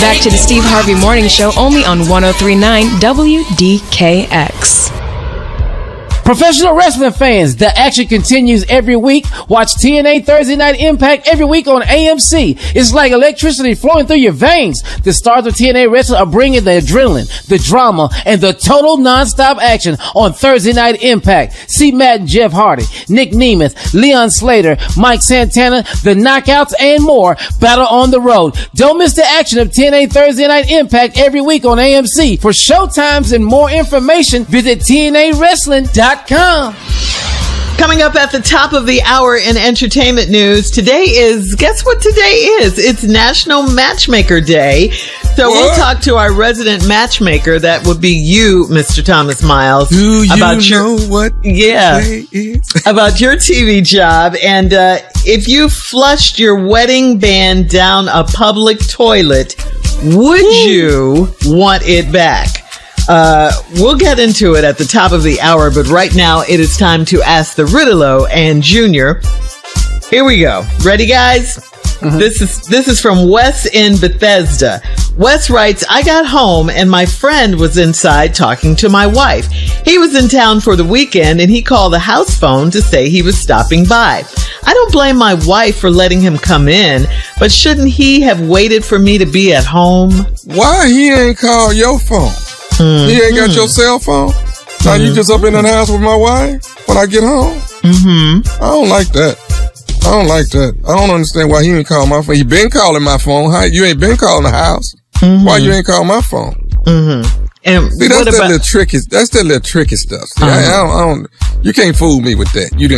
Back to the Steve Harvey Morning Show, only on 103.9 WDKX. Professional wrestling fans, the action continues every week. Watch TNA Thursday Night Impact every week on AMC. It's like electricity flowing through your veins. The stars of TNA wrestling are bringing the adrenaline, the drama, and the total non-stop action on Thursday Night Impact. See Matt and Jeff Hardy, Nick Nemeth, Leon Slater, Mike Santana, the Knockouts, and more battle on the road. Don't miss the action of TNA Thursday Night Impact every week on AMC. For showtimes and more information, visit TNAWrestling.com. Coming up at the top of the hour in entertainment news, today is, guess what today is? It's National Matchmaker Day. So we'll talk to our resident matchmaker. That would be you, Mr. Thomas Miles. Do you know what day is? About your TV job. And if you flushed your wedding band down a public toilet, would you want it back? We'll get into it at the top of the hour, but right now it is time to ask the Riddle and Junior. Here we go. Ready, guys? Mm-hmm. This is from Wes in Bethesda. Wes writes, I got home and my friend was inside talking to my wife. He was in town for the weekend and he called the house phone to say he was stopping by. I don't blame my wife for letting him come in, but shouldn't he have waited for me to be at home? Why he ain't called your phone? Mm-hmm. He ain't got your cell phone? Now you just up in the house with my wife when I get home? Mm-hmm. I don't like that. I don't understand why he ain't called my phone. He been calling my phone. How you ain't been calling the house? Mm-hmm. Why you ain't called my phone? Mm-hmm. And see, that's that little tricky stuff. See, I don't, you can't fool me with that. You didn't